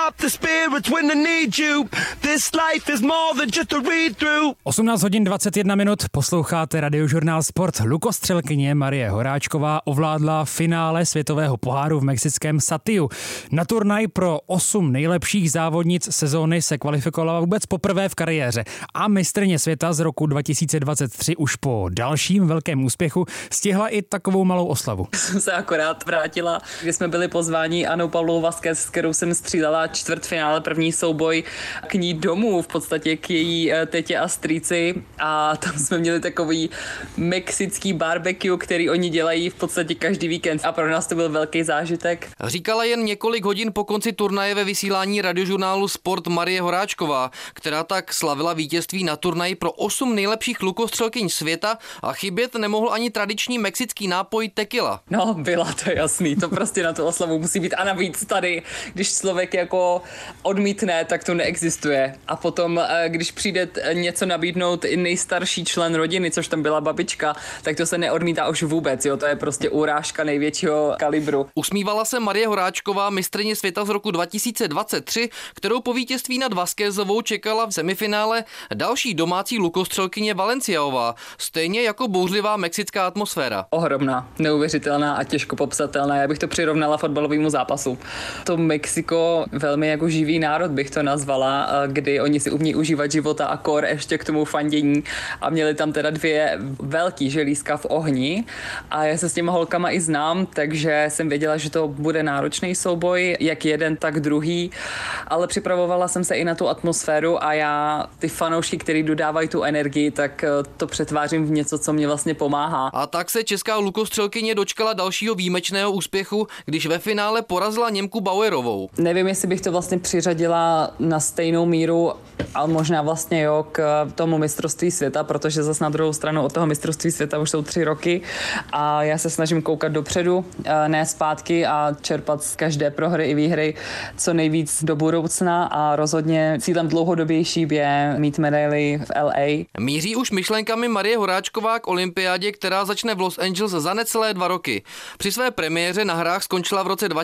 up the spirits when I need you. This life is more than just a read through. 18 hodin 21 minut, posloucháte Radiožurnál Sport. Lukostřelkyně Marie Horáčková ovládla finále světového poháru v mexickém Satiu. Na turnaj pro 8 nejlepších závodnic sezóny se kvalifikovala vůbec poprvé v kariéře a mistryně světa z roku 2023 už po dalším velkém úspěchu stihla i takovou malou oslavu. Jsem se akorát vrátila, kdy jsme byli pozváni Anou Pavlovou Vázquez, s kterou jsem střídala čtvrtfinále, první souboj k ní domů, v podstatě k její tetě a strýci, a tam jsme měli takový mexický barbecue, který oni dělají v podstatě každý víkend, a pro nás to byl velký zážitek. Říkala jen několik hodin po konci turnaje ve vysílání Radiožurnálu Sport Marie Horáčková, která tak slavila vítězství na turnaji pro 8 nejlepších lukostřelkyň světa, a chybět nemohl ani tradiční mexický nápoj tequila. No, byla to jasný, to prostě na tu oslavu musí být, a navíc tady, když člověk jako odmítne, tak to neexistuje. A potom, když přijde něco nabídnout i nejstarší člen rodiny, což tam byla babička, tak to se neodmítá už vůbec, jo, to je prostě urážka největšího kalibru. Usmívala se Marie Horáčková, mistryně světa z roku 2023, kterou po vítězství nad Vázquezovou čekala v semifinále další domácí lukostřelkyně Valenciaová, stejně jako bouřlivá mexická atmosféra. Ohromná, neuvěřitelná a těžko popsatelná. Já bych to přirovnala fotbalovému zápasu. To Mexiko, velmi jako živý národ bych to nazvala, kdy oni si umí užívat života a kor ještě k tomu fandění, a měli tam teda 2 velký želízka v ohni, a já se s těma holkama i znám, takže jsem věděla, že to bude náročný souboj, jak jeden, tak druhý, ale připravovala jsem se i na tu atmosféru, a já ty fanoušky, který dodávají tu energii, tak to přetvářím v něco, co mě vlastně pomáhá. A tak se česká lukostřelkyně dočkala dalšího výjimečného úspěchu, když ve finále porazila Němku Bauerovou. Nevím, jestli bych to vlastně přiřadila na stejnou míru, ale možná vlastně jo, k tomu mistrovství světa, protože zase na druhou stranu od toho mistrovství světa už jsou 3 roky a já se snažím koukat dopředu, ne zpátky, a čerpat z každé prohry i výhry co nejvíc do budoucna, a rozhodně cílem dlouhodobější je mít medaili v LA. Míří už myšlenkami Marie Horáčková k olympiádě, která začne v Los Angeles za necelé 2 roky. Při své premiéře na hrách skončila v roce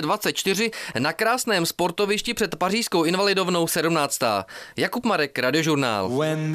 2024 na krásném sportovišti před pařížskou Invalidovnou 17. Jakub Marek, Radiožurnál.